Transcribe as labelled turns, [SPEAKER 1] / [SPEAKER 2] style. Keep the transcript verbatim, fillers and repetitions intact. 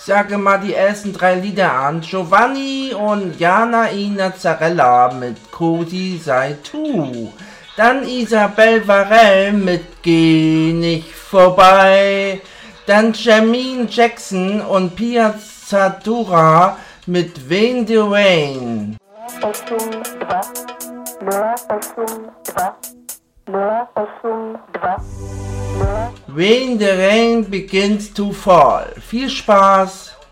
[SPEAKER 1] sage mal die ersten drei Lieder an. Giovanni und Jana Ina Zarella mit Cosi sei tu. Dann Isabel Varell mit Geh nicht vorbei. Dann Jermaine Jackson und Pia Zadora mit Wayne the Rain. When the rain begins to fall. Viel Spaß!